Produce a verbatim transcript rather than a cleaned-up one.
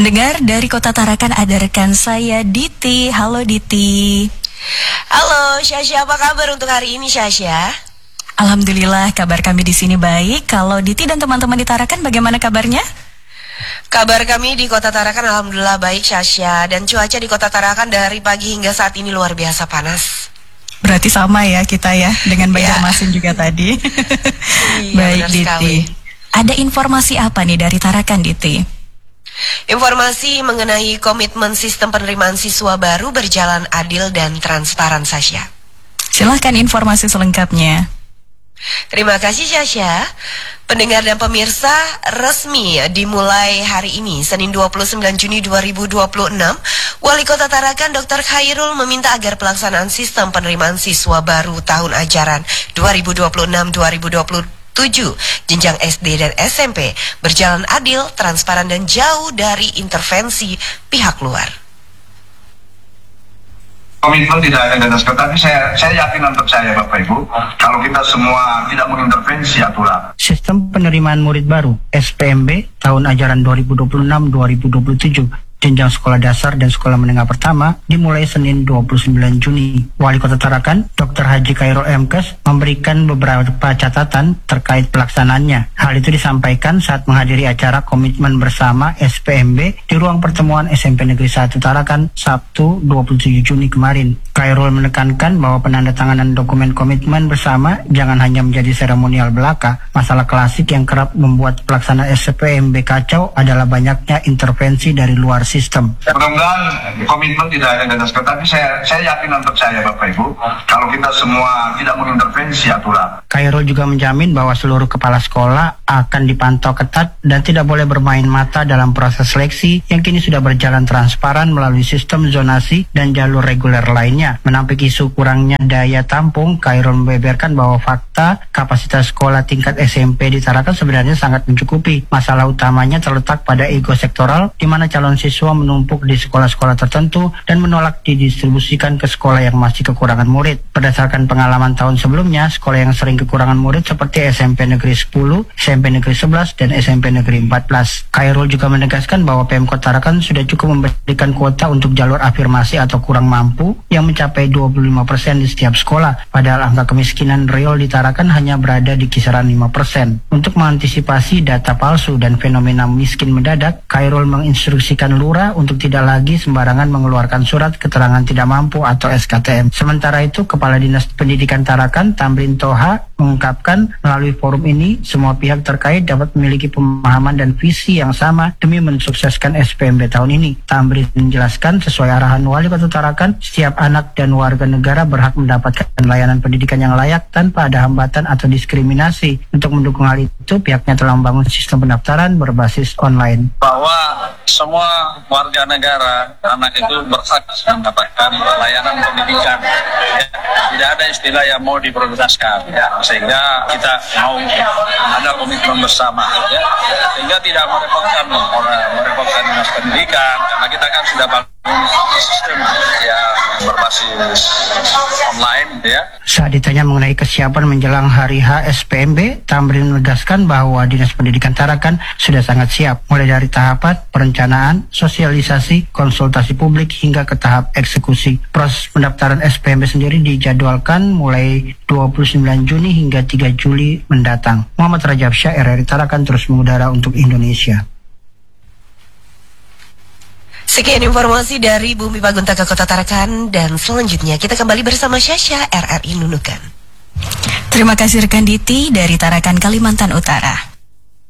Pendengar dari Kota Tarakan ada rekan saya Diti. Halo Diti. Halo Syasya, apa kabar untuk hari ini Syasya? Alhamdulillah kabar kami di sini baik. Kalau Diti dan teman-teman di Tarakan bagaimana kabarnya? Kabar kami di Kota Tarakan alhamdulillah baik Syasya. Dan cuaca di Kota Tarakan dari pagi hingga saat ini luar biasa panas. Berarti sama ya kita ya dengan Banjarmasin ya. Juga tadi. Iya, baik Diti. Sekali. Ada informasi apa nih dari Tarakan Diti? Informasi mengenai komitmen sistem penerimaan siswa baru berjalan adil dan transparan, Syasya. Silahkan informasi selengkapnya. Terima kasih, Syasya. Pendengar dan pemirsa, resmi dimulai hari ini, Senin dua puluh sembilan Juni dua ribu dua puluh enam, Wali Kota Tarakan Doktor Khairul meminta agar pelaksanaan sistem penerimaan siswa baru tahun ajaran dua ribu dua puluh enam dua ribu dua puluh tujuh jenjang S D dan S M P berjalan adil, transparan dan jauh dari intervensi pihak luar. Komitmen tidak ada garis ketat, tapi saya, saya yakin untuk saya Bapak Ibu, kalau kita semua tidak mengintervensi aturan. Sistem penerimaan murid baru S P M B tahun ajaran dua ribu dua puluh enam dua ribu dua puluh tujuh jenjang sekolah dasar dan sekolah menengah pertama dimulai Senin dua puluh sembilan Juni. Wali Kota Tarakan, Doktor Haji Khairul M Kes, memberikan beberapa catatan terkait pelaksanaannya. Hal itu disampaikan saat menghadiri acara komitmen bersama S P M B di ruang pertemuan S M P Negeri satu Tarakan Sabtu dua puluh tujuh Juni kemarin. Khairul menekankan bahwa penandatanganan dokumen komitmen bersama jangan hanya menjadi seremonial belaka. Masalah klasik yang kerap membuat pelaksanaan S P M B kacau adalah banyaknya intervensi dari luar sistem. Mudah-mudahan komitmen tidak ada garis ketat, tapi saya, saya yakin untuk saya Bapak Ibu, kalau kita semua tidak mengintervensi aturan. Khairul juga menjamin bahwa seluruh kepala sekolah akan dipantau ketat dan tidak boleh bermain mata dalam proses seleksi yang kini sudah berjalan transparan melalui sistem zonasi dan jalur reguler lainnya. Menampik isu kurangnya daya tampung, Khairul membeberkan bahwa fakta kapasitas sekolah tingkat S M P di Tarakan sebenarnya sangat mencukupi. Masalah utamanya terletak pada ego sektoral, di mana calon siswa menumpuk di sekolah-sekolah tertentu dan menolak didistribusikan ke sekolah yang masih kekurangan murid. Berdasarkan pengalaman tahun sebelumnya, sekolah yang sering kekurangan murid seperti S M P Negeri sepuluh, S M P Negeri sebelas, dan S M P Negeri empat belas. Khairul juga menegaskan bahwa Pemkot Tarakan sudah cukup memberikan kuota untuk jalur afirmasi atau kurang mampu yang mencapai dua puluh lima persen di setiap sekolah, padahal angka kemiskinan real di Tarakan hanya berada di kisaran lima persen. Untuk mengantisipasi data palsu dan fenomena miskin mendadak, Khairul menginstruksikan Lurah untuk tidak lagi sembarangan mengeluarkan surat keterangan tidak mampu atau S K T M. Sementara itu, Kepala Dinas Pendidikan Tarakan, Tamrin Toha, mengungkapkan melalui forum ini, semua pihak terkait dapat memiliki pemahaman dan visi yang sama demi mensukseskan S P M B tahun ini. Tamrin menjelaskan, sesuai arahan Wali Kota Tarakan, setiap anak dan warga negara berhak mendapatkan layanan pendidikan yang layak tanpa ada hambatan atau diskriminasi. Untuk mendukung hal itu, pihaknya telah membangun sistem pendaftaran berbasis online. Bahwa semua warga negara, anak itu berhak mendapatkan layanan pendidikan. Ya, tidak ada istilah yang mau diprioritaskan. Ya, sehingga kita mau ada komitmen bersama. Ya, sehingga tidak merepotkan orang, merepotkan dinas pendidikan, karena kita kan sudah bangun sistem ya berbasis online. Ya. Saat ditanya mengenai kesiapan menjelang hari H S P M B, Tamrin menegaskan bahwa Dinas Pendidikan Tarakan sudah sangat siap, mulai dari tahapan perencanaan, sosialisasi, konsultasi publik hingga ke tahap eksekusi. Proses pendaftaran S P M B sendiri dijadwalkan mulai dua puluh sembilan Juni hingga tiga Juli mendatang. Muhammad Rajab Syah, R R I Tarakan, terus mengudara untuk Indonesia. Sekian informasi dari Bumi Paguntaka Kota Tarakan, dan selanjutnya kita kembali bersama Syasya, R R I Nunukan. Terima kasih rekan Diti dari Tarakan, Kalimantan Utara.